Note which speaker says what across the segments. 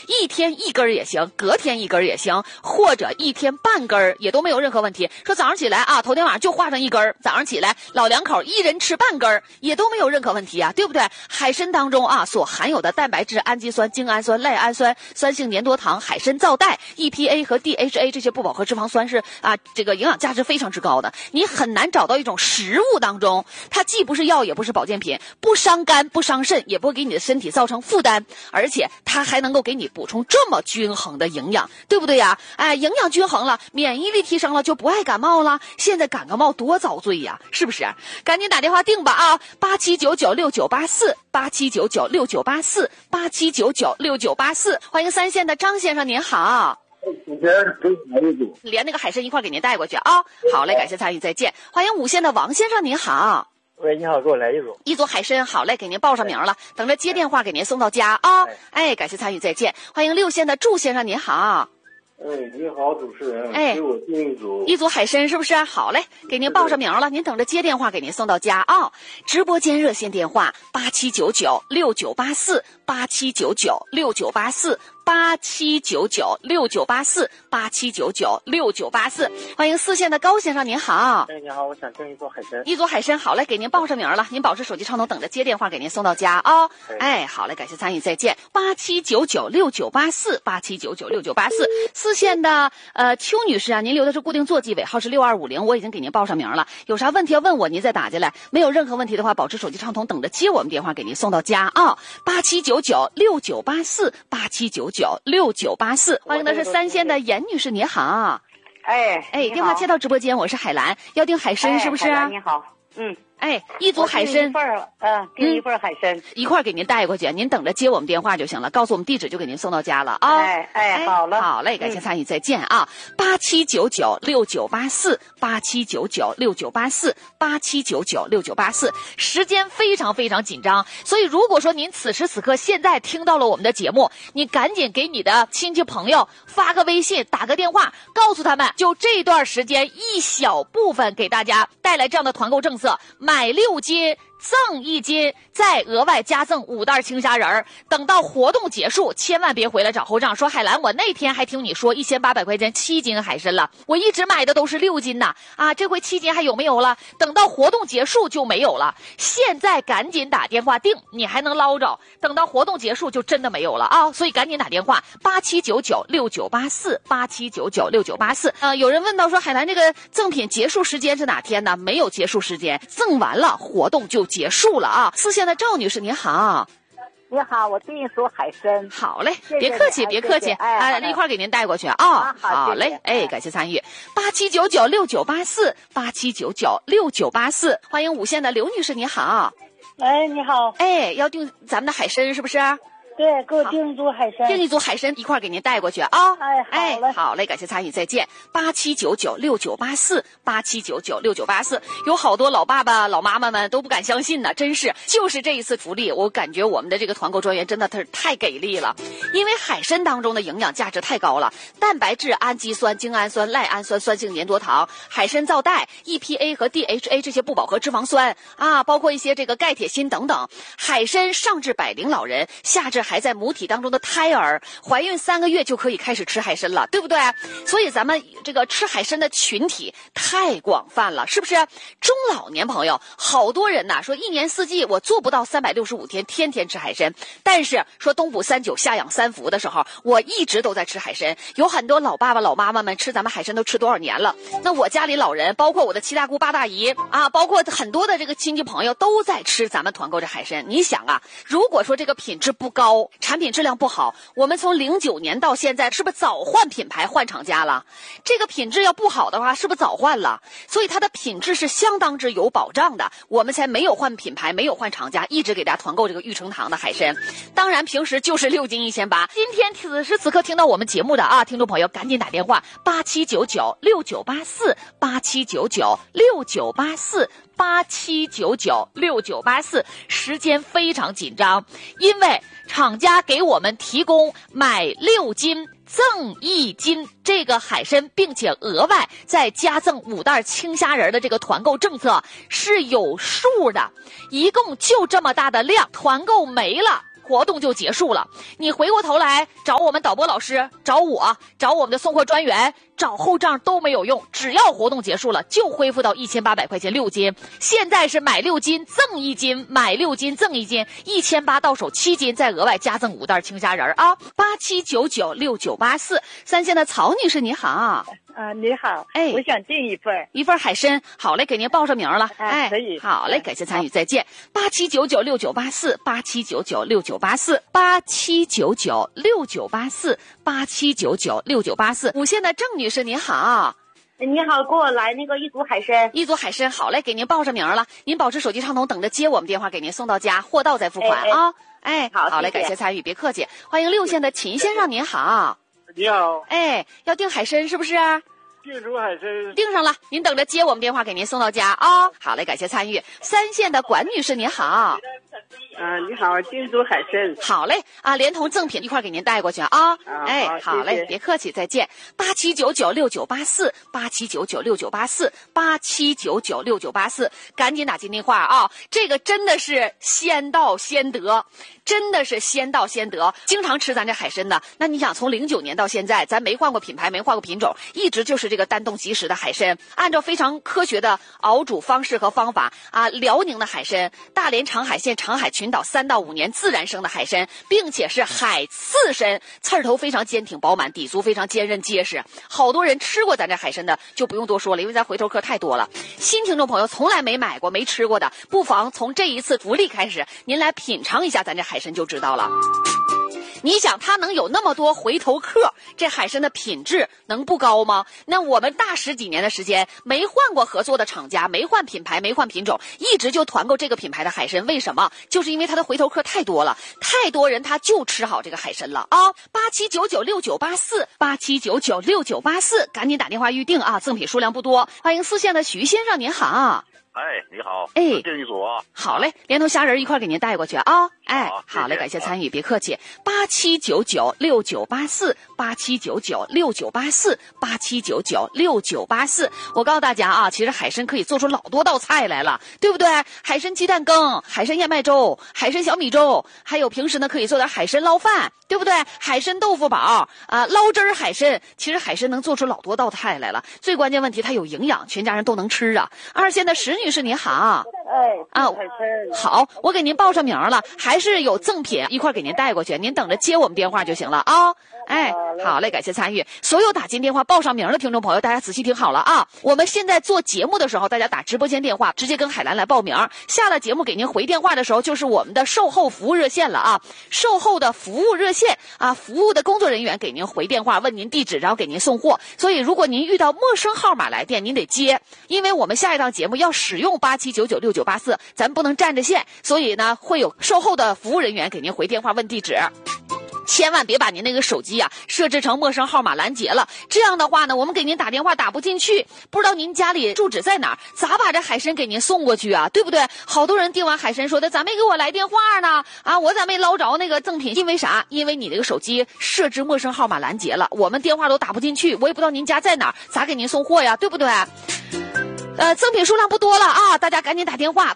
Speaker 1: 一天1根也行，隔天1根也行，或者1天半根也都没有任何问题。说早上起来啊，头天晚上就化上1根，早上起来老两口1人吃半根也都没有任何问题啊，对不对？海参当中啊所含有的蛋白质、氨基酸、精氨酸、赖氨酸、酸性粘多糖、海参皂苷、EPA 和 DHA 这些不饱和脂肪酸是这个营养价值非常之高的。你很难找到一种食物当中，它既不是药也不是保健品，不伤肝不伤肾，也不会给你的身体造成负担，而且它还能够给你补充这么均衡的营养，对不对呀？营养均衡了，免疫力提升了，就不爱感冒了。现在感冒多遭罪呀，是不是？赶紧打电话订吧啊！87996984，87996984，87996984，欢迎3线的张先生，您好。连那个海参一块给您带过去啊！好嘞，感谢参与，再见。欢迎5线的王先生，您好。
Speaker 2: 喂，你好，给我来一
Speaker 1: 组海参，好嘞，给您报上名了，等着接电话给您送到家啊！感谢参与，再见。欢迎6线的祝先生，您好。
Speaker 2: 你好，主持人。给我订
Speaker 1: 一组海参是不是？好嘞，给您报上名了，您等着接电话给您送到家啊！直播间热线电话87996984，87996984，87996984，欢迎4线的高先生，您好。
Speaker 2: 你好，我想订一组海参。
Speaker 1: 一组海参，好嘞，给您报上名了，您保持手机畅通，等着接电话给您送到家啊！好嘞，感谢参与，再见。87996984，87996984，4线的邱女士啊，您留的是固定座机，尾号是6250，我已经给您报上名了，有啥问题要问我，您再打进来，没有任何问题的话，保持手机畅通，等着接我们电话给您送到家啊！87996984，87996984，欢迎的是3线的严女士，您好。电话接到直播间，我是海兰，要订海参是不是？
Speaker 3: 你好，
Speaker 1: 一组海参，
Speaker 3: 订一份海参，
Speaker 1: 一块给您带过去，您等着接我们电话就行了，告诉我们地址就给您送到家了啊。
Speaker 3: 好了，
Speaker 1: 好嘞，感谢参与，再见啊！87996984，87996984，87996984，时间非常非常紧张，所以如果说您此时此刻现在听到了我们的节目，你赶紧给你的亲戚朋友发个微信，打个电话，告诉他们，就这段时间一小部分给大家带来这样的团购政策，买6斤赠1斤，再额外加赠5袋青虾仁儿。等到活动结束，千万别回来找后账，说海兰，我那天还听你说1800块钱7斤海参了，我一直买的都是6斤呐，这回7斤还有没有了？等到活动结束就没有了。现在赶紧打电话订，你还能捞着，等到活动结束就真的没有了啊！所以赶紧打电话87996984，87996984。有人问到说海兰，这个赠品结束时间是哪天呢？没有结束时间，赠完了活动就结束了啊！4线的赵女士，您好。
Speaker 3: 你好，我订一组海参。
Speaker 1: 好嘞，别客气，别客气，一块给您带过去啊！好嘞，感谢参与。87996984，87996984，欢迎5线的刘女士，你好。
Speaker 3: 你好。
Speaker 1: 要订咱们的海参是不是？
Speaker 3: 对，给我订一组海参，
Speaker 1: 订一组海参一块给您带过去啊！好嘞，感谢参与，再见。87996984，87996984，有好多老爸爸、老妈妈们都不敢相信呢，真是，就是这一次福利，我感觉我们的这个团购专员真的是太给力了，因为海参当中的营养价值太高了，蛋白质、氨基酸、精氨酸、赖氨酸、酸性粘多糖、海参皂苷、EPA 和 DHA 这些不饱和脂肪酸包括一些这个钙、铁、锌等等。海参上至百龄老人，下至还在母体当中的胎儿，怀孕3个月就可以开始吃海参了，对不对？所以咱们这个吃海参的群体太广泛了，是不是？中老年朋友好多人说1年4季我做不到365天天天吃海参，但是说冬补3九夏养3伏的时候，我一直都在吃海参。有很多老爸爸老妈妈们吃咱们海参都吃多少年了，那我家里老人，包括我的7大姑8大姨包括很多的这个亲戚朋友都在吃咱们团购这海参。你想如果说这个品质不高，产品质量不好，我们从09年到现在是不是早换品牌换厂家了？这个品质要不好的话是不是早换了？所以它的品质是相当之有保障的，我们才没有换品牌，没有换厂家，一直给大家团购这个玉成堂的海参。当然平时就是6斤1800。今天此时此刻听到我们节目的听众朋友赶紧打电话87996984，87996984，时间非常紧张，因为厂家给我们提供买6斤赠1斤这个海参，并且额外再加赠5袋青虾仁的这个团购政策是有数的，一共就这么大的量，团购没了活动就结束了。你回过头来找我们导播老师，找我，找我们的送货专员，找后账都没有用，只要活动结束了就恢复到1800块钱6斤。现在是买6斤赠1斤，买6斤赠1斤，1800到手7斤，再额外加赠5袋青虾仁啊！87996984，三线的曹女士你好。
Speaker 3: 你好，我想订一份
Speaker 1: 海参，好嘞，给您报上名了，
Speaker 3: 可以，
Speaker 1: 好嘞，感谢参与，再见。87996984，87996984，87996984，87996984。五线的郑女士您好。
Speaker 3: 你好，给我来那个一组海参。
Speaker 1: 一组海参，好嘞，给您报上名了，您保持手机畅通，等着接我们电话，给您送到家，货到再付款啊。好嘞，感谢参与，别客气。欢迎6线的秦先生您好。
Speaker 2: 你好，
Speaker 1: 要订海参是不是？
Speaker 2: 订出海参
Speaker 1: 订上了，您等着接我们电话，给您送到家啊。好嘞，感谢参与。3线的管女士您好。
Speaker 3: 你好，订出海参。
Speaker 1: 好嘞，连同赠品一块给您带过去啊。好嘞，别客气，再见。87996984，87996984，87996984，赶紧打进电话啊！这个真的是先到先得，真的是先到先得。经常吃咱这海参的，那你想从09年到现在，咱没换过品牌，没换过品种，一直就是这个单冻即食的海参，按照非常科学的熬煮方式和方法辽宁的海参，大连长海县长海群岛3到5年自然生的海参，并且是海刺参，刺儿头非常坚挺饱满，底足非常坚韧结实。好多人吃过咱这海参的就不用多说了，因为咱回头客太多了。新听众朋友从来没买过没吃过的，不妨从这一次福利开始，您来品尝一下咱这海参就知道了。你想它能有那么多回头客，这海参的品质能不高吗？那我们大10几年的时间没换过合作的厂家，没换品牌，没换品种，一直就团购这个品牌的海参。为什么？就是因为它的回头客太多了，太多人他就吃好这个海参了啊！87996984，87996984，赶紧打电话预定啊，赠品数量不多。欢迎4线的徐先生您好。
Speaker 2: 你好，
Speaker 1: 订
Speaker 2: 一组啊。
Speaker 1: 好嘞，连同虾仁一块给您带过去啊。好嘞，感谢参与，别客气。87996984，87996984，87996984。我告诉大家啊，其实海参可以做出老多道菜来了，对不对？海参鸡蛋羹、海参燕麦粥、海参小米粥，还有平时呢可以做点海参捞饭，对不对？海参豆腐煲捞汁儿海参，其实海参能做出老多道菜来了。最关键问题，它有营养，全家人都能吃啊。2线的石女士您好。好，我给您报上名了，还是有赠品一块给您带过去，您等着接我们电话就行了啊。好嘞，感谢参与。所有打进电话报上名的听众朋友，大家仔细听好了啊！我们现在做节目的时候，大家打直播间电话，直接跟海兰来报名。下了节目给您回电话的时候，就是我们的售后服务热线了啊！售后的服务热线服务的工作人员给您回电话，问您地址，然后给您送货。所以如果您遇到陌生号码来电，您得接，因为我们下一档节目要使用87996984，咱不能占着线，所以呢，会有售后的服务人员给您回电话问地址。千万别把您那个手机设置成陌生号码拦截了，这样的话呢，我们给您打电话打不进去，不知道您家里住址在哪儿，咋把这海参给您送过去啊？对不对？好多人订完海参说的，咋没给我来电话呢？我咋没捞着那个赠品？因为啥？因为你这个手机设置陌生号码拦截了，我们电话都打不进去，我也不知道您家在哪儿，咋给您送货呀？对不对？赠品数量不多了啊，大家赶紧打电话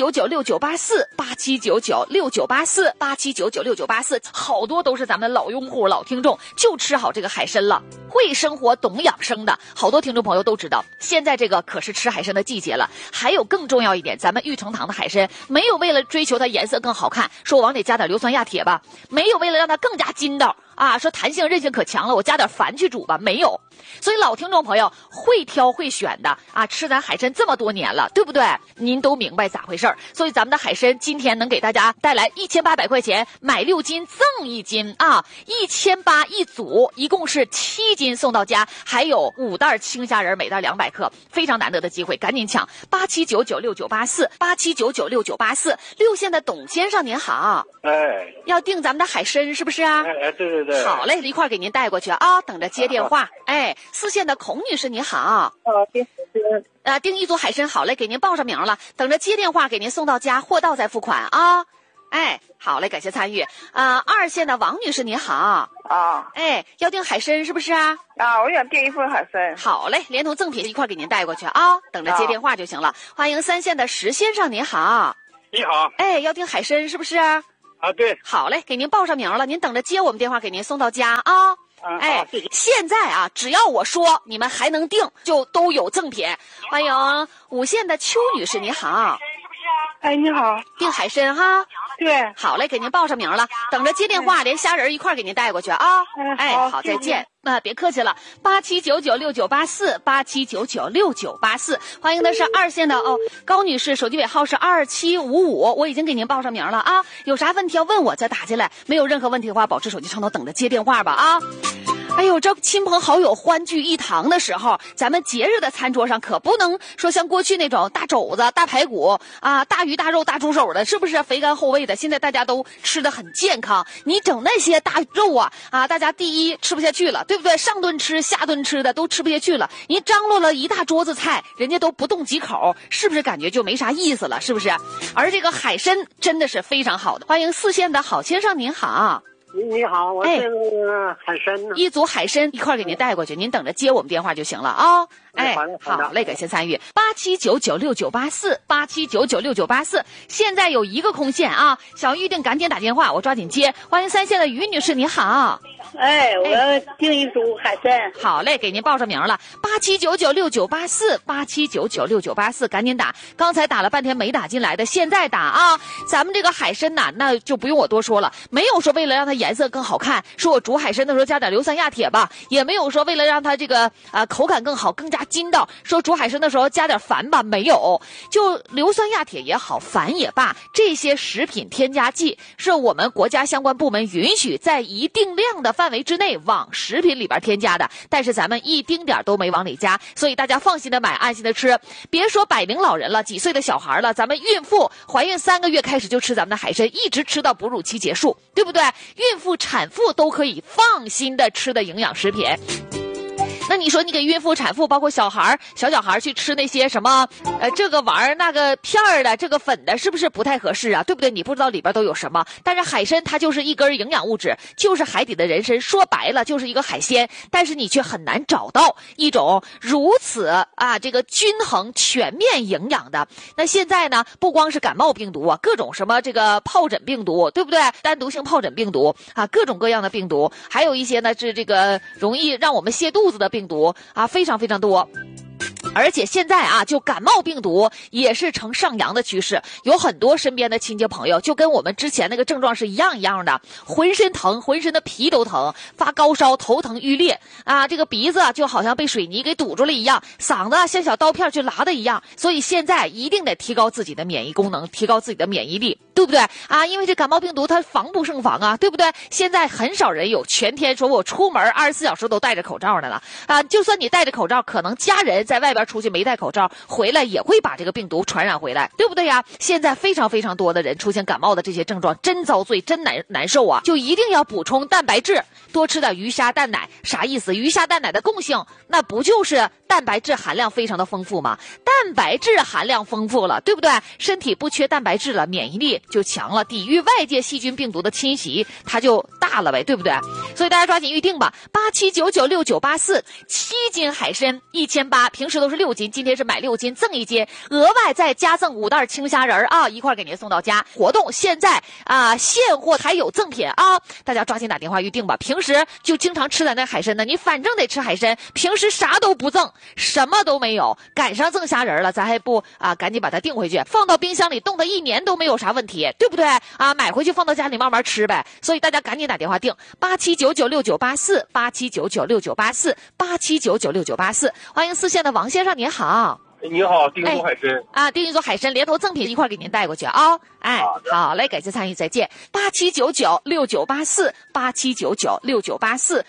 Speaker 1: 87996984，87996984，87996984，好多都是咱们老用户、老听众，就吃好这个海参了。会生活、懂养生的好多听众朋友都知道，现在这个可是吃海参的季节了。还有更重要一点，咱们玉成堂的海参没有为了追求它颜色更好看，说往里加点硫酸亚铁吧，没有为了让它更加筋道说弹性韧性可强了，我加点矾去煮吧，没有。所以老听众朋友会挑会选的吃咱海参这么多年了，对不对？您都明白咋回事儿。所以咱们的海参今天能给大家带来1800块钱，买6斤赠1斤，1800一组，一共是7斤送到家，还有5袋青虾仁，每袋200克，非常难得的机会，赶紧抢！87996984，87996984。6线的董先生您好，要订咱们的海参是不是啊？
Speaker 2: 对。
Speaker 1: 好嘞，一块给您带过去等着接电话。4线的孔女士你好。订一组海参，好嘞，给您报上名了，等着接电话给您送到家，货到再付款啊。好嘞，感谢参与。2线的王女士你好。要订海参是不是啊？
Speaker 3: 我想订一份海参。
Speaker 1: 好嘞，连同赠品一块给您带过去等着接电话就行了。欢迎3线的石先生你好。
Speaker 2: 你好。
Speaker 1: 要订海参是不是啊？
Speaker 2: 啊，对。
Speaker 1: 好嘞，给您报上名了，您等着接我们电话，给您送到家啊。
Speaker 2: 哎，谢谢。
Speaker 1: 现在啊，只要我说你们还能订，就都有赠品。欢迎五县的邱女士，你好。
Speaker 3: 哎，你好，
Speaker 1: 订海参哈。
Speaker 3: 对，
Speaker 1: 好嘞，给您报上名了，等着接电话，连虾仁一块给您带过去啊。好，再见。别客气了，87996984，87996984，欢迎的是2线的高女士，手机尾号是2755，我已经给您报上名了啊。有啥问题要问我再打进来，没有任何问题的话，保持手机畅通，等着接电话吧啊。哎呦，这亲朋好友欢聚一堂的时候，咱们节日的餐桌上可不能说像过去那种大肘子、大排骨啊、大鱼大肉、大猪手的，是不是肥甘厚味的？现在大家都吃得很健康，你整那些大肉啊，大家第一吃不下去了，对不对？上顿吃下顿吃的都吃不下去了，你张罗了一大桌子菜，人家都不动几口，是不是感觉就没啥意思了？是不是？而这个海参真的是非常好的。欢迎4线的郝先生，您好。
Speaker 2: 你好，我是海参呢。
Speaker 1: 一组海参一块给您带过去，您等着接我们电话就行了啊。好嘞，感谢参与。87996984，87996984，现在有一个空线啊，想预定赶紧打电话，我抓紧接。欢迎3线的于女士，你好。
Speaker 3: 我要订一组海参。
Speaker 1: 好嘞，给您报上名了，87996984，87996984，赶紧打。刚才打了半天没打进来的，现在打啊！咱们这个海参呐，那就不用我多说了，没有说为了让它颜色更好看，说我煮海参的时候加点硫酸亚铁吧，也没有说为了让它这个口感更好，更加筋道，说煮海参的时候加点矾吧，没有。就硫酸亚铁也好，矾也罢，这些食品添加剂是我们国家相关部门允许在一定量的范围之内往食品里边添加的，但是咱们一丁点都没往里加，所以大家放心的买，安心的吃。别说百龄老人了，几岁的小孩了，咱们孕妇怀孕3个月开始就吃咱们的海参，一直吃到哺乳期结束，对不对？孕妇、产妇都可以放心的吃的营养食品。那你说你给孕妇、产妇，包括小孩、小小孩去吃那些什么，这个玩意儿那个片儿的，这个粉的，是不是不太合适啊？对不对？你不知道里边都有什么。但是海参它就是一根营养物质，就是海底的人参，说白了就是一个海鲜，但是你却很难找到一种如此这个均衡全面营养的。那现在呢，不光是感冒病毒啊，各种什么这个疱疹病毒，对不对？单独性疱疹病毒各种各样的病毒，还有一些呢是这个容易让我们泻肚子的病毒非常非常多。而且现在就感冒病毒也是呈上扬的趋势，有很多身边的亲戚朋友就跟我们之前那个症状是一样的，浑身疼，浑身的皮都疼，发高烧，头疼欲裂这个鼻子就好像被水泥给堵住了一样，嗓子像小刀片去拉的一样。所以现在一定得提高自己的免疫功能，提高自己的免疫力，对不对因为这感冒病毒它防不胜防对不对？现在很少人有全天说我出门24小时都戴着口罩的了就算你戴着口罩，可能家人在外边出去没戴口罩，回来也会把这个病毒传染回来，对不对呀？现在非常非常多的人出现感冒的这些症状，真遭罪，真难受就一定要补充蛋白质，多吃点鱼虾蛋奶。啥意思？鱼虾蛋奶的共性那不就是蛋白质含量非常的丰富吗？蛋白质含量丰富了，对不对？身体不缺蛋白质了，免疫力就强了，抵御外界细菌病毒的侵袭它就大了呗，对不对？所以大家抓紧预定吧，87996984，7斤海参1800，平时都是6斤，今天是买6斤赠1斤，额外再加赠5袋青虾仁一块给您送到家。活动现在现货还有赠品大家抓紧打电话预定吧。平时就经常吃咱那海参呢，你反正得吃海参，平时啥都不赠，什么都没有，赶上赠虾仁了，咱还不赶紧把它订回去，放到冰箱里冻它1年都没有啥问题，对不对买回去放到家里慢慢吃呗。所以大家赶紧打电话订87996984， 87996984， 87996984。欢迎4线的王先生，您好。
Speaker 2: 你好，订一组海参
Speaker 1: 订一组海参连同赠品一块给您带过去好嘞，感谢参与，再见。87996984， 87996984，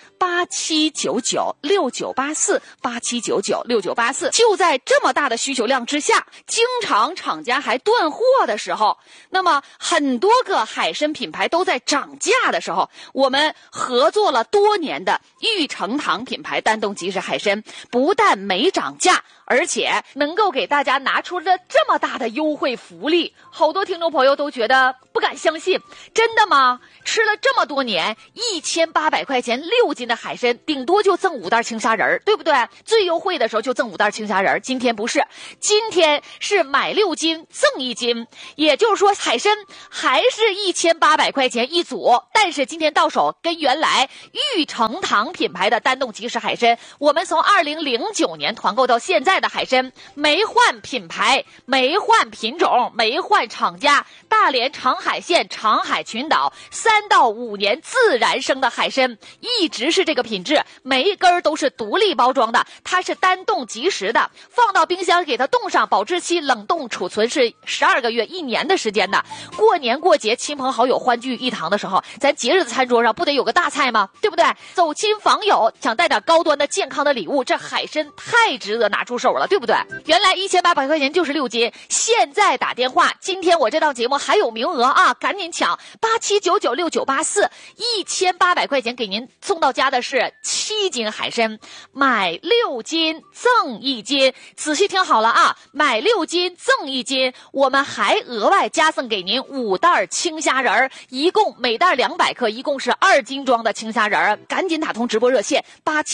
Speaker 1: 87996984， 87996984。就在这么大的需求量之下，经常厂家还断货的时候，那么很多个海参品牌都在涨价的时候，我们合作了多年的玉成堂品牌丹东即食海参，不但没涨价， 而且能够给大家拿出了这么大的优惠福利，好多听众朋友都觉得不敢相信，真的吗？吃了这么多年，1800块钱6斤的海参，顶多就赠5袋青虾仁，对不对？最优惠的时候就赠5袋青虾仁，今天不是，今天是买6斤赠1斤，也就是说海参还是1800块钱一组，但是今天到手跟原来玉成堂品牌的单冻即食海参，我们从2009年团购到现在的海参，没换品牌，没换品种，没换厂家，大连长海县长海群岛3到5年自然生的海参，一直是这个品质，每一根都是独立包装的，它是单冻即食的，放到冰箱给它冻上，保质期冷冻储存是12个月1年的时间的。过年过节亲朋好友欢聚一堂的时候，咱节日的餐桌上不得有个大菜吗？对不对？走亲访友想带点高端的健康的礼物，这海参太值得拿出手了，对不对？原来1800块钱就是6斤，现在打电话，今天我这档节目还有名额啊，赶紧抢87996984，1800块钱给您送到家的是7斤海参，买6斤赠1斤，仔细听好了啊，买6斤赠1斤，我们还额外加赠给您5袋青虾仁，一共每袋200克，一共是2斤装的青虾仁，赶紧打通直播热线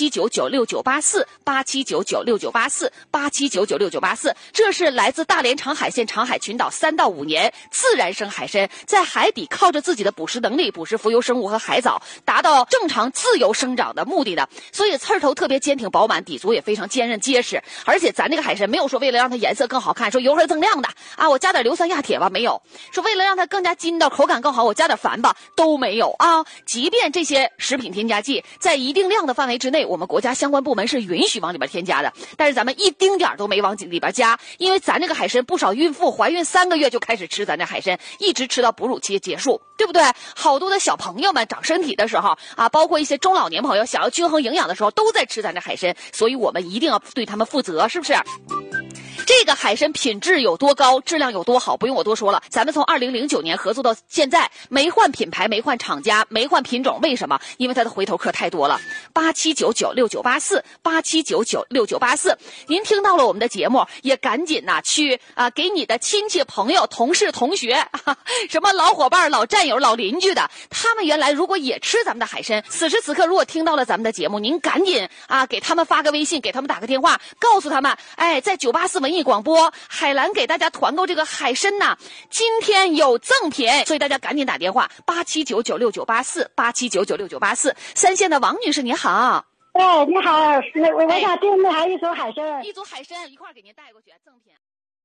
Speaker 1: 87996984，87996984，87996984，这是来自大连长海县长海群岛3到5年自然生海参，在海底靠着自己的捕食能力捕食浮游生物和海藻，达到正常自由生长的目的的，所以刺头特别坚挺饱满，底足也非常坚韧结实。而且咱这个海参没有说为了让它颜色更好看，说油黑锃亮的啊，我加点硫酸亚铁吧，没有说为了让它更加筋道口感更好我加点矾吧，都没有啊。即便这些食品添加剂在一定量的范围之内，我们国家相关部门是允许往里边添加的，但是咱们一丁点都没往里边加，因为咱这个海参不少孕妇怀孕3个月就开始吃咱这海参，一直吃到哺乳期结束，对不对？好多的小朋友们长身体的时候啊，包括一些中老年朋友想要均衡营养的时候，都在吃咱这海参，所以我们一定要对他们负责，是不是？这个海参品质有多高，质量有多好，不用我多说了。咱们从2009年合作到现在，没换品牌，没换厂家，没换品种，为什么？因为它的回头客太多了。87996984，87996984，您听到了我们的节目，也赶紧去给你的亲戚朋友、同事、同学，什么老伙伴、老战友、老邻居的，他们原来如果也吃咱们的海参，此时此刻如果听到了咱们的节目，您赶紧给他们发个微信，给他们打个电话，告诉他们，在984文艺广播，海兰给大家团购这个海参今天有赠品，所以大家赶紧打电话87996984，87996984。三线的王女士你好。
Speaker 3: 哎，你好，我想订那还一组海参，
Speaker 1: 一组海参一块给您带过去，赠品。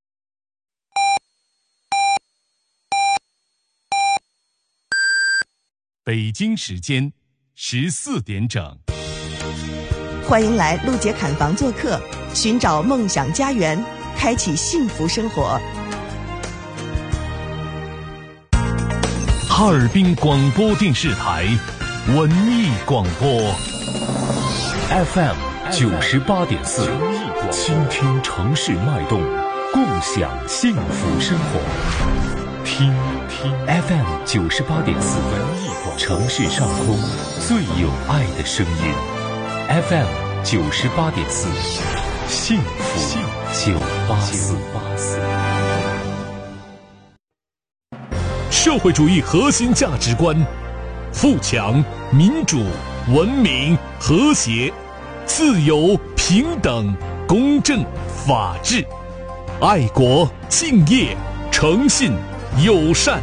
Speaker 4: 北京时间14点整。
Speaker 5: 欢迎来陆杰侃房做客，寻找梦想家园，开启幸福生活。
Speaker 4: 哈尔滨广播电视台文艺广播 FM 98.4，倾听城市脉动，共享幸福生活。听 FM 98.4，城市上空最有爱的声音。FM 98.4，幸福984。社会主义核心价值观：富强、民主、文明、和谐、自由、平等、公正、法治、爱国、敬业、诚信、友善。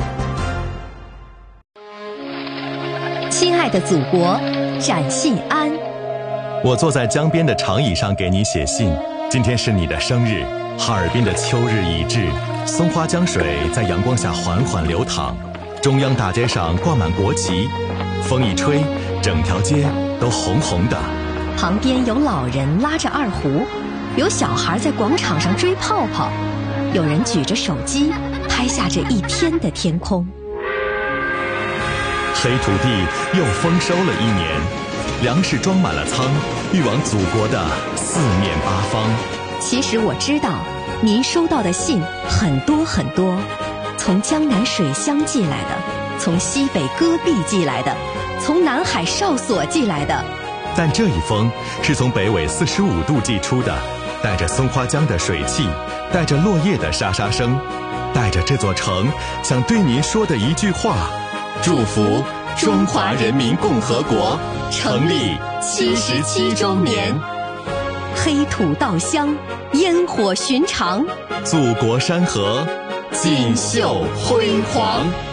Speaker 6: 亲爱的祖国，展信安。
Speaker 7: 我坐在江边的长椅上给你写信，今天是你的生日。哈尔滨的秋日已至，松花江水在阳光下缓缓流淌，中央大街上挂满国旗，风一吹，整条街都红红的。
Speaker 6: 旁边有老人拉着二胡，有小孩在广场上追泡泡，有人举着手机拍下这一天的天空。
Speaker 7: 黑土地又丰收了一年，粮食装满了仓，运往祖国的四面八方。
Speaker 6: 其实我知道，您收到的信很多很多，从江南水乡寄来的，从西北戈壁寄来的，从南海哨所寄来的。
Speaker 7: 但这一封是从北纬45度寄出的， 带着松花江的水汽，带着落叶的沙沙声，带着这座城想对您说的一句话：祝福中华人民共和国成立77周年。
Speaker 6: 黑土稻香，烟火寻常，
Speaker 7: 祖国山河锦绣辉煌。